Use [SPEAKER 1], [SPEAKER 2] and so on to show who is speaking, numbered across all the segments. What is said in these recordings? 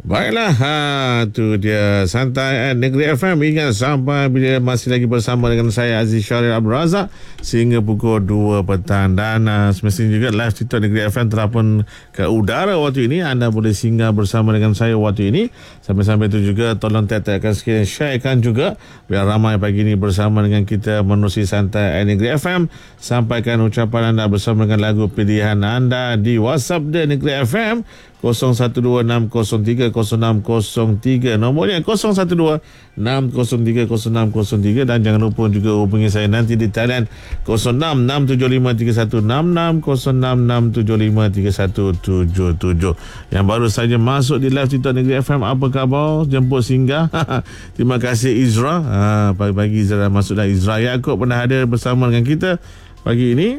[SPEAKER 1] Baiklah, tu dia Santai Negeri FM. Ingat sampai bila masih lagi bersama dengan saya Aziz Syaril Abdul Razak sehingga pukul 2 petang. Dan semestinya juga live TikTok Negeri FM telah pun ke udara waktu ini. Anda boleh singgah bersama dengan saya waktu ini. Sampai-sampai itu juga tolong tekan sekalian sharekan juga biar ramai pagi ini bersama dengan kita menerusi Santai Negeri FM. Sampaikan ucapan anda bersama dengan lagu pilihan anda di WhatsApp The Negeri FM 0126030603, nombornya 0126030603. Dan jangan lupa juga hubungi saya nanti di talian 0667531666, 0667531777. Yang baru saja masuk di live TikTok Negeri FM, apa khabar? Jemput singgah. Terima kasih Izra. Pagi-pagi Izra masuk dah. Izra Yaakob pernah hadir bersama dengan kita pagi ini.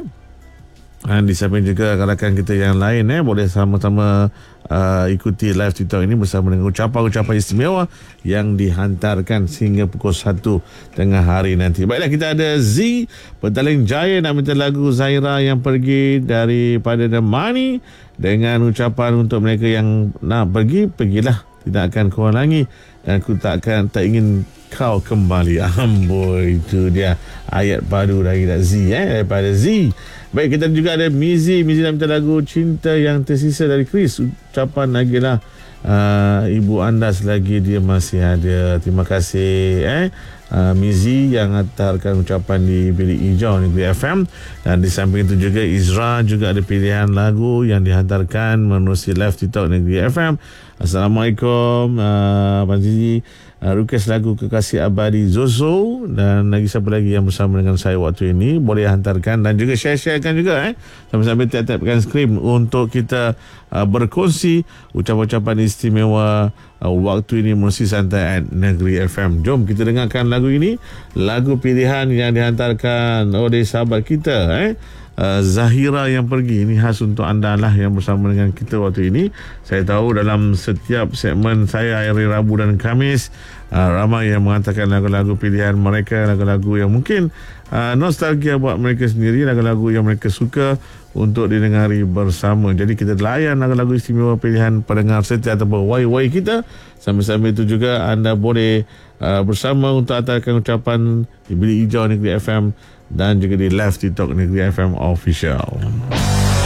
[SPEAKER 1] Di samping juga rakan kita yang lain boleh sama-sama ikuti live TikTok ini bersama dengan ucapan-ucapan istimewa yang dihantarkan sehingga pukul 1 tengah hari nanti. Baiklah, kita ada Z Petaling Jaya nak minta lagu Zaira yang pergi daripada The Money dengan ucapan untuk mereka yang nak pergi, pergilah, tidak akan kurangi, aku tak ingin kau kembali. Amboi, itu dia ayat padu dari Z daripada Z. Baik, kita juga ada Mizi nak minta lagu Cinta Yang Tersisa dari Chris. Ucapan lagilah ibu anda selagi dia masih ada. Terima kasih Mizi yang hantarkan ucapan di Bilik Hijau Negeri FM. Dan di samping itu juga Izra juga ada pilihan lagu yang dihantarkan menerusi live TikTok Negeri FM. Assalamualaikum Abang Zizi, request lagu Kekasih Abadi Zozo. Dan lagi siapa lagi yang bersama dengan saya waktu ini, boleh hantarkan dan juga share-sharekan juga sambil-sambil tap-tapkan skrin untuk kita berkongsi ucapan-ucapan istimewa waktu ini menerusi Santai Negeri FM. Jom kita dengarkan lagu ini, lagu pilihan yang dihantarkan oleh sahabat kita Zahira yang pergi. Ini khas untuk anda lah yang bersama dengan kita waktu ini. Saya tahu dalam setiap segmen saya hari Rabu dan Khamis, ramai yang mengatakan lagu-lagu pilihan mereka, lagu-lagu yang mungkin nostalgia buat mereka sendiri, lagu-lagu yang mereka suka untuk didengari bersama. Jadi kita layan lagu-lagu istimewa pilihan pendengar setia ataupun YY kita. Sambil-sambil itu juga anda boleh bersama untuk hantarkan ucapan di Bilik Hijau Negeri FM dan juga di live TikTok Negeri FM Official.